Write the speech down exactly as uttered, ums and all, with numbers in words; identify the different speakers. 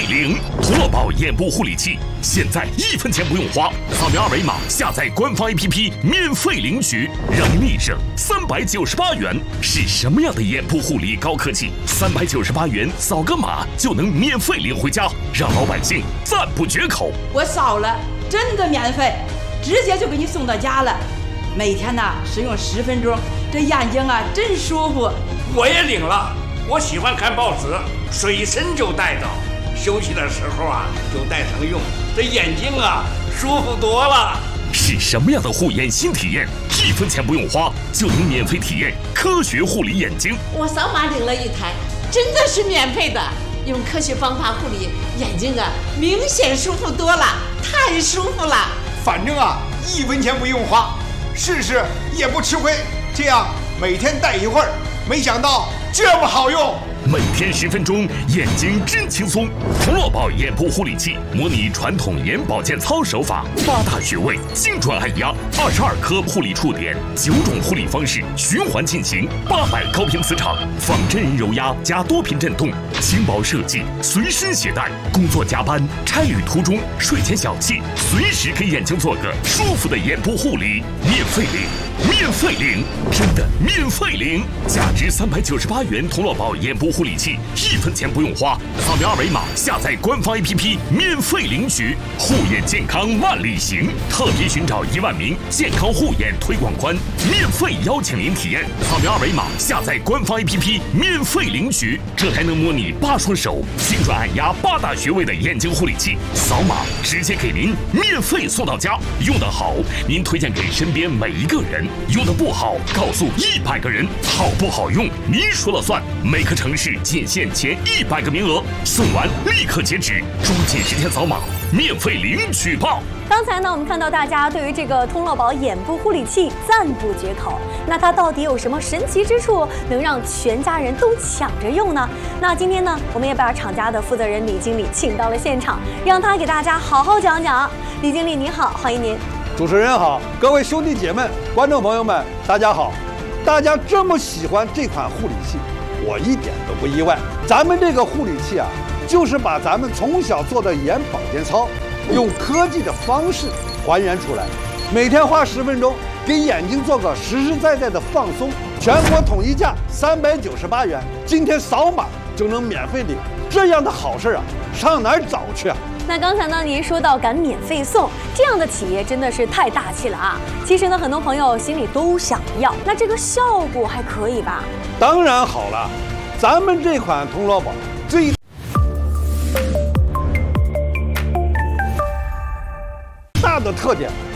Speaker 1: 灵童乐宝眼部护理器，现在一分钱不用花，扫描二维码下载官方 A P P 免费领取，让你立省三百九十八元。是什么样的眼部护理高科技？三百九十八元扫个码就能免费领回家，让老百姓赞不绝口。
Speaker 2: 我扫了，真的免费，直接就给你送到家了。每天呢使用十分钟，这眼睛啊真舒服。
Speaker 3: 我也领了，我喜欢看报纸，随身就带着，休息的时候啊就带上用，这眼睛啊舒服多了。
Speaker 1: 是什么样的护眼新体验？一分钱不用花就能免费体验科学护理眼睛。
Speaker 4: 我扫码领了一台，真的是免费的，用科学方法护理眼睛啊，明显舒服多了，太舒服了。
Speaker 5: 反正啊一分钱不用花，试试也不吃亏。这样每天戴一会儿，没想到这么好用。
Speaker 1: 每天十分钟，眼睛真轻松。童乐宝眼部护理器模拟传统眼保健操手法，八大穴位精准按压，二十二颗护理触点，九种护理方式循环进行，八百高频磁场，仿真人揉压加多频震动，轻薄设计，随身携带。工作加班、差旅途中、睡前小憩，随时给眼睛做个舒服的眼部护理，免费领，免费领，真的免费领！价值三百九十八元童乐宝眼部护理器，一分钱不用花，扫描二维码下载官方 A P P 免费领取。护眼健康万里行，特别寻找一万名健康护眼推广官，免费邀请您体验。扫描二维码下载官方 A P P 免费领取，这还能模拟八双手精准按压八大穴位的眼睛护理器，扫码直接给您免费送到家。用得好，您推荐给身边每一个人；用得不好，告诉一百个人。好不好用，您说了算。每个城市仅限前一百个名额，送完立刻截止，抓紧时间扫码，免费领取吧。
Speaker 6: 刚才呢，我们看到大家对于这个童乐宝眼部护理器赞不绝口。那它到底有什么神奇之处，能让全家人都抢着用呢？那今天呢，我们也把厂家的负责人李经理请到了现场，让他给大家好好讲讲。李经理您好，欢迎您。
Speaker 7: 主持人好，各位兄弟姐妹、观众朋友们，大家好。大家这么喜欢这款护理器，我一点都不意外。咱们这个护理器啊，就是把咱们从小做的眼保健操，用科技的方式还原出来，每天花十分钟，给眼睛做个实实在在的放松。全国统一价三百九十八元，今天扫码就能免费领，这样的好事啊，上哪儿找去啊？
Speaker 6: 那刚才呢，您说到敢免费送，这样的企业真的是太大气了啊！其实呢，很多朋友心里都想要，那这个效果还可以吧？
Speaker 7: 当然好了，咱们这款童乐宝最大的特点